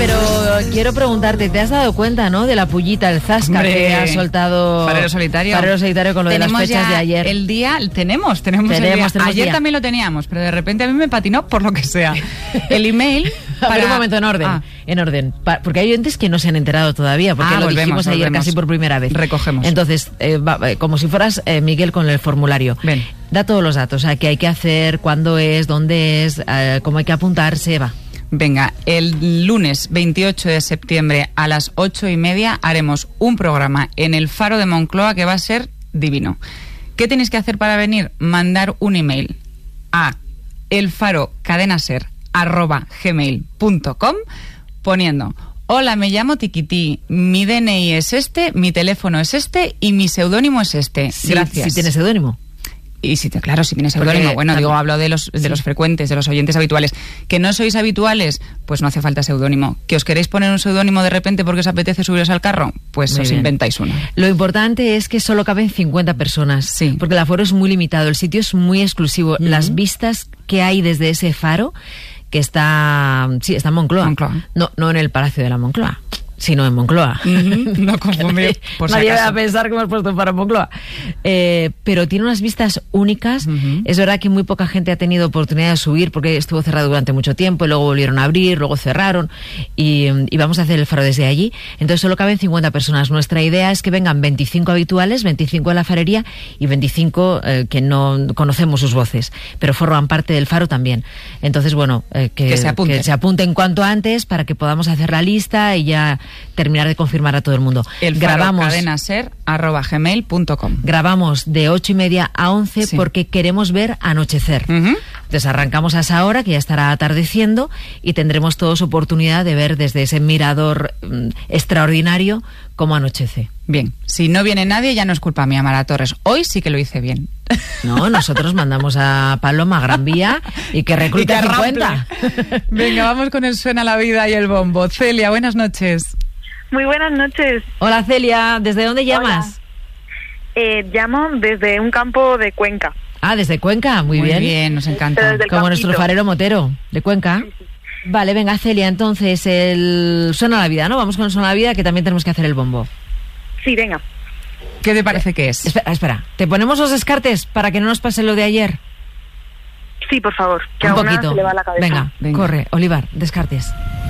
pero quiero preguntarte, ¿te has dado cuenta, no, de la pullita, el zasca que ha soltado Farero Solitario? Farero Solitario con lo tenemos de las fechas de ayer. El día, tenemos el día. Ayer día. También lo teníamos, pero de repente a mí me patinó por lo que sea. El email... Pero un momento, en orden. Porque hay oyentes que no se han enterado todavía, porque lo dijimos ayer casi por primera vez. Recogemos. Entonces, como si fueras Miguel con el formulario. Ven. Da todos los datos, o sea, qué hay que hacer, cuándo es, dónde es, cómo hay que apuntarse, va. Venga, el lunes 28 de septiembre a las 8:30 haremos un programa en el Faro de Moncloa que va a ser divino. ¿Qué tenéis que hacer para venir? Mandar un email a elfarocadenaser@gmail.com poniendo: hola, me llamo Tiquití, mi DNI es este, mi teléfono es este y mi seudónimo es este. Sí, gracias. Si tienes seudónimo. Y si claro, si tienes seudónimo. Bueno, digo, hablo de los frecuentes, de los oyentes habituales. ¿Que no sois habituales? Pues no hace falta seudónimo. ¿Que os queréis poner un seudónimo de repente porque os apetece subiros al carro? Pues Muy os bien. inventáis uno. Lo importante es que solo caben 50 personas. Sí. Porque el aforo es muy limitado, el sitio es muy exclusivo. Las vistas que hay desde ese faro, que está en Moncloa. No en el Palacio de la Moncloa, sino en Moncloa. No confundir, por si Nadie acaso. va a pensar que hemos puesto un faro en Moncloa. Pero tiene unas vistas únicas. Es verdad que muy poca gente ha tenido oportunidad de subir porque estuvo cerrado durante mucho tiempo y luego volvieron a abrir, luego cerraron y vamos a hacer el faro desde allí. Entonces solo caben 50 personas. Nuestra idea es que vengan 25 habituales, 25 de la farería y 25 que no conocemos sus voces, pero forman parte del faro también. Entonces, bueno, que se apunten cuanto antes para que podamos hacer la lista y ya terminar de confirmar a todo el mundo. El cadenaser@gmail.com. Grabamos de 8:30 a 11 porque queremos ver anochecer. Entonces arrancamos a esa hora, que ya estará atardeciendo, y tendremos todos oportunidad de ver desde ese mirador extraordinario cómo anochece. Bien, si no viene nadie ya no es culpa mía, Mara Torres. Hoy sí que lo hice bien. No, nosotros mandamos a Paloma a Gran Vía y que reclute 50. Venga, vamos con el Suena la Vida y el bombo. Celia, buenas noches. Muy buenas noches. Hola Celia, ¿desde dónde llamas? Llamo desde un campo de Cuenca. Ah, desde Cuenca, muy bien. Muy bien, nos encanta. Como nuestro farero Motero, de Cuenca. Sí. Vale, venga Celia, entonces el Suena la Vida, ¿no? Vamos con el Suena la Vida, que también tenemos que hacer el bombo. Sí, venga. ¿Qué te parece que es? Espera, ¿te ponemos los descartes para que no nos pase lo de ayer? Sí, por favor, que un a una poquito. se le va la cabeza. Venga, corre, Olivar, descartes.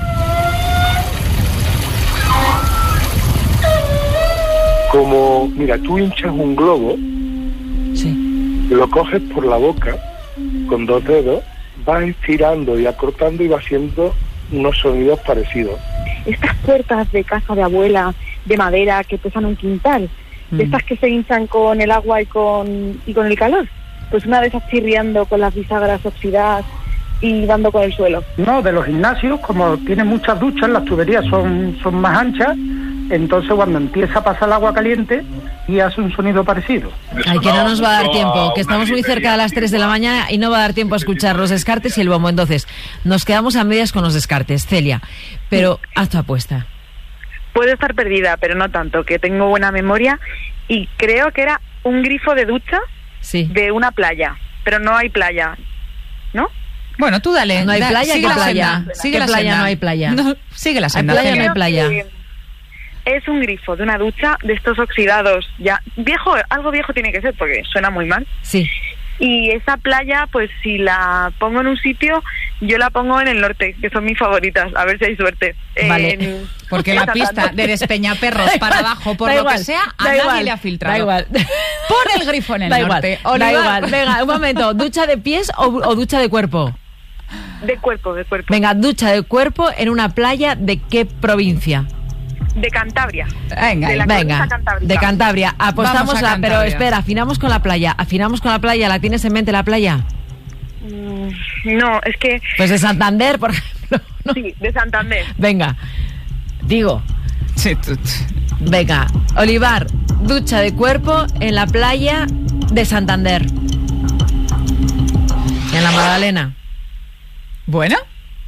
Como, mira, tú hinchas un globo, lo coges por la boca con 2 dedos, vas estirando y acortando y va haciendo unos sonidos parecidos. Estas puertas de casa de abuela, de madera, que pesan un quintal, de estas que se hinchan con el agua y con el calor, pues una de esas chirriando con las bisagras oxidadas y dando con el suelo. No, de los gimnasios, como tienen muchas duchas, las tuberías son más anchas, entonces cuando empieza a pasar el agua caliente y hace un sonido parecido. Ay, que no nos va a dar tiempo, que estamos muy cerca de las 3 de la mañana y no va a dar tiempo a escuchar los descartes y el bombo. Entonces, nos quedamos a medias con los descartes, Celia, pero haz tu apuesta. Puedo estar perdida, pero no tanto, que tengo buena memoria y creo que era un grifo de ducha de una playa, pero no hay playa, ¿no? Bueno, tú dale. No hay playa, ¿qué playa? Sigue la playa, senda. no hay playa. No, sigue la senda. ¿Hay playa o no hay playa? Es un grifo de una ducha de estos oxidados, ya viejo, algo viejo tiene que ser porque suena muy mal. Sí. Y esa playa, pues si la pongo en un sitio, yo la pongo en el norte, que son mis favoritas, a ver si hay suerte. Vale. Porque la pista de Despeñaperros para abajo, por lo que sea, a nadie le ha filtrado. Da igual. Pon el grifo en el norte. Da igual. Venga, un momento. ¿Ducha de pies o ducha de cuerpo? De cuerpo. Venga, ducha de cuerpo en una playa ¿de qué provincia? De Cantabria. Venga, de Cantabria. Apostamos pero espera, afinamos con la playa. ¿La tienes en mente la playa? No, es que... Pues de Santander, por ejemplo. ¿No? Sí, de Santander. Venga, digo. Sí, Venga, Olivar, ducha de cuerpo en la playa de Santander. En la Magdalena. Bueno,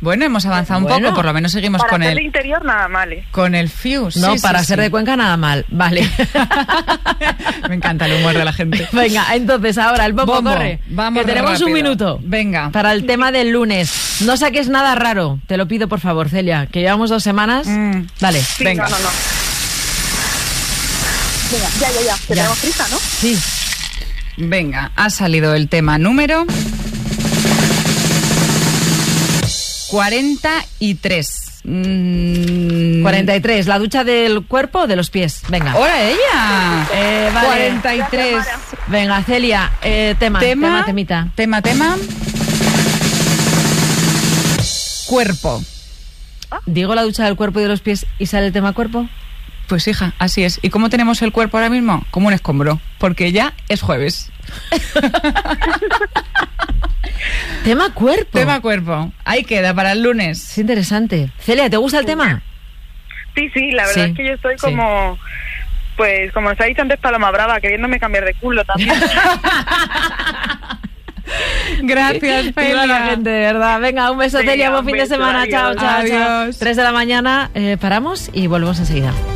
Bueno, hemos avanzado un poco, por lo menos seguimos para con hacer el... de interior nada mal, ¿eh? Con el fuse. No, sí, para sí, ser sí. de Cuenca nada mal. Vale. Me encanta el humor de la gente. Venga, entonces ahora el bombo corre. Vamos que tenemos rápido. un minuto. Venga. Para el tema del lunes. No saques nada raro. Te lo pido, por favor, Celia. Que llevamos 2 semanas. Dale. Sí, Venga. no. Venga, ya. Que tenemos prisa, ¿no? Sí. Venga, ha salido el tema número 43. 43. ¿La ducha del cuerpo o de los pies? Venga. ¡Hola ella! Vale. 43. Gracias, Venga, Celia. Temita. Tema. Cuerpo. ¿Digo la ducha del cuerpo y de los pies y sale el tema cuerpo? Pues hija, así es. ¿Y cómo tenemos el cuerpo ahora mismo? Como un escombro, porque ya es jueves. Tema cuerpo. Tema cuerpo. Ahí queda para el lunes. Es interesante. Celia, ¿te gusta el tema? Sí, la verdad Sí, es que yo estoy sí. como... Pues como os ha dicho antes Paloma Brava, queriéndome cambiar de culo también. Gracias, Viva la Celia. gente, de verdad. Venga, un beso, Venga, Celia. Buen un fin de beso, semana. adiós. Chao. Adiós. 3 de la mañana. Paramos y volvemos enseguida.